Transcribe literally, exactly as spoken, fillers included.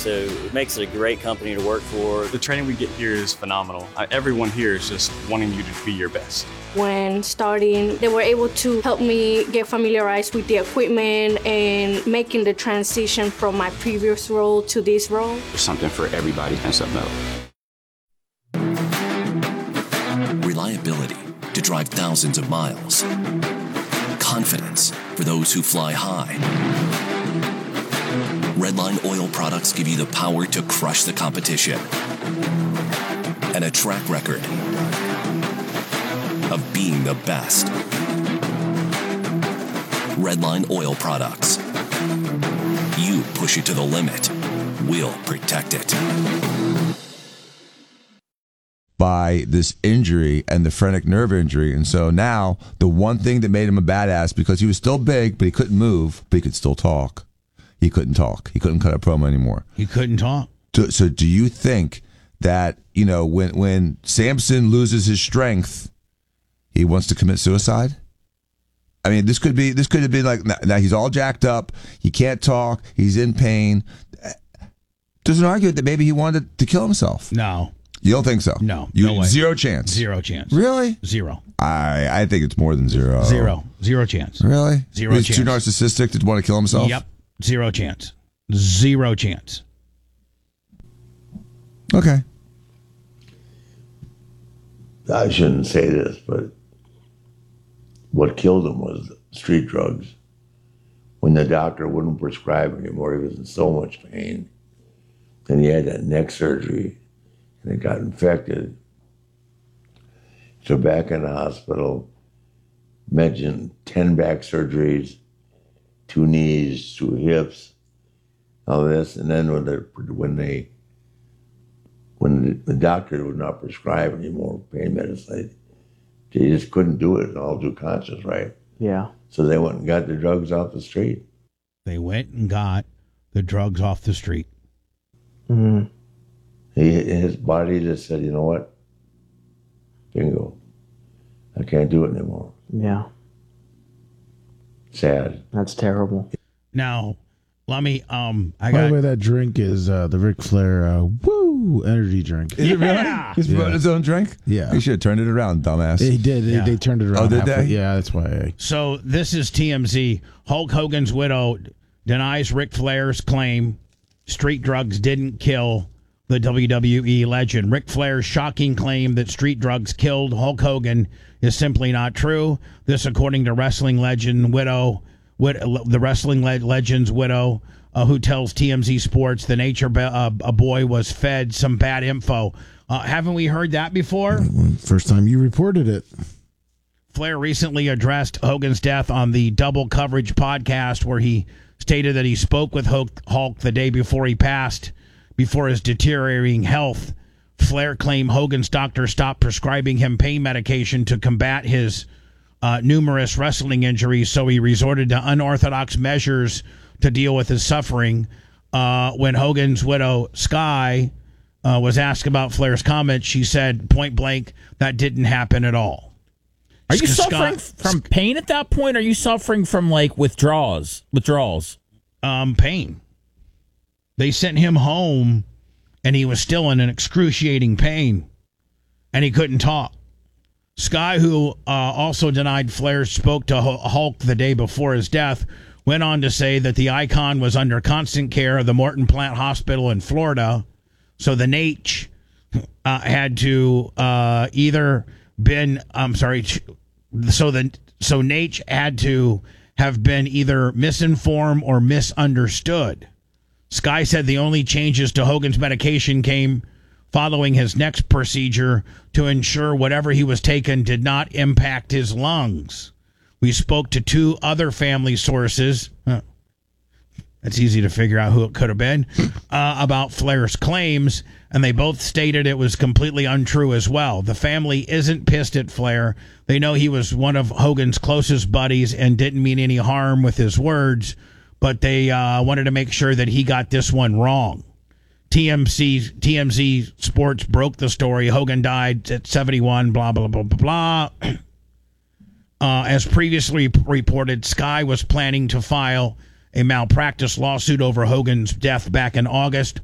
so it makes it a great company to work for. The training we get here is phenomenal. I, everyone here is just wanting you to be your best. When starting, they were able to help me get familiarized with the equipment and making the transition from my previous role to this role. There's something for everybody and something else. Reliability to drive thousands of miles. Confidence for those who fly high. Redline oil products give you the power to crush the competition. And a track record of being the best. Redline oil products. You push it to the limit, we'll protect it. By this injury and the phrenic nerve injury. And so now the one thing that made him a badass, because he was still big, but he couldn't move, but he could still talk. He couldn't talk. He couldn't cut a promo anymore. He couldn't talk. So, so do you think that, you know, when, when Samson loses his strength, he wants to commit suicide? I mean, this could be, this could have been like, now he's all jacked up. He can't talk. He's in pain. There's an argument that maybe he wanted to kill himself. No. You don't think so? No. You, no way. Zero chance. Zero chance. Really? Zero. I I think it's more than zero. Zero. Zero chance. Really? Zero He's chance. too narcissistic to want to kill himself? Yep. Zero chance. Zero chance. Okay. I shouldn't say this, but what killed him was street drugs. When the doctor wouldn't prescribe anymore, he was in so much pain. Then he had that neck surgery, and it got infected. So back in the hospital, mentioned ten back surgeries, two knees, two hips, all this. And then when they, when they, when the doctor would not prescribe anymore pain medicine, they just couldn't do it all due conscious, right? Yeah. So they went and got the drugs off the street. They went and got the drugs off the street. Mm-hmm. He, his body just said, you know what? Bingo. I can't do it anymore. Yeah. Sad. That's terrible. Now, let me, um, I By got. the way, that drink is uh, the Ric Flair uh, Woo energy drink. Is it really? Yeah. He's Yeah. brought his own drink? Yeah. He should have turned it around, dumbass. He did. They, Yeah. they turned it around. Oh, did halfway. they? Yeah, that's why. I, So this is T M Z. Hulk Hogan's widow denies Ric Flair's claim street drugs didn't kill the W W E legend. Ric Flair's shocking claim that street drugs killed Hulk Hogan is simply not true. This, according to wrestling legend widow, wid, the wrestling le- legend's widow, uh, who tells T M Z Sports the Nature Be- uh, a boy was fed some bad info. Uh, haven't we heard that before? first time you reported it. Flair recently addressed Hogan's death on the Double Coverage podcast, where he stated that he spoke with Hulk the day before he passed, before his deteriorating health. Flair claimed Hogan's doctor stopped prescribing him pain medication to combat his uh, numerous wrestling injuries, so he resorted to unorthodox measures to deal with his suffering. Uh, when Hogan's widow, Sky, uh, was asked about Flair's comments, she said point blank, that didn't happen at all. Are you Scott, suffering from pain at that point? Or are you suffering from like withdrawals? Withdrawals? Um, pain. They sent him home, and he was still in an excruciating pain, and he couldn't talk. Sky, who uh, also denied Flair spoke to Hulk the day before his death, went on to say that the icon was under constant care of the Morton Plant Hospital in Florida, so the N H uh, had to uh, either been, I'm sorry, so the so N H had to have been either misinformed or misunderstood. Sky said the only changes to Hogan's medication came following his next procedure to ensure whatever he was taking did not impact his lungs. We spoke to two other family sources. Huh. That's easy to figure out who it could have been, uh, about Flair's claims, and they both stated it was completely untrue as well. The family isn't pissed at Flair. They know he was one of Hogan's closest buddies and didn't mean any harm with his words, but they uh, wanted to make sure that he got this one wrong. T M Z, T M Z Sports broke the story. Hogan died at seventy-one, blah, blah, blah, blah, blah. Uh, as previously reported, Sky was planning to file a malpractice lawsuit over Hogan's death back in August.